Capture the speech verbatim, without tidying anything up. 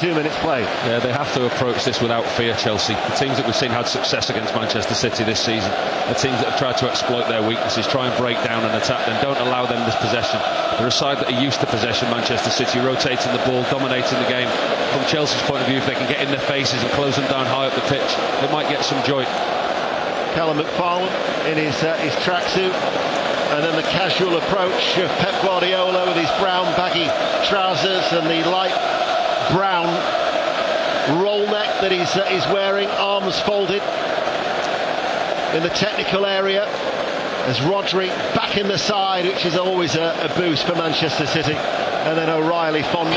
twenty-two minutes played. Yeah, they have to approach this without fear, Chelsea. The teams that we've seen had success against Manchester City this season, the teams that have tried to exploit their weaknesses, try and break down and attack them, don't allow them this possession. They're a side that are used to possession, Manchester City, rotating the ball, dominating the game. From Chelsea's point of view, if they can get in their faces and close them down high up the pitch, they might get some joy. Callum McFarlane in his, uh, his tracksuit, and then the casual approach of Pep Guardiola with his brown baggy trousers and the light brown roll neck that he's, uh, he's wearing, arms folded in the technical area, as Rodri back in the side, which is always a, a boost for Manchester City, and then O'Reilly fond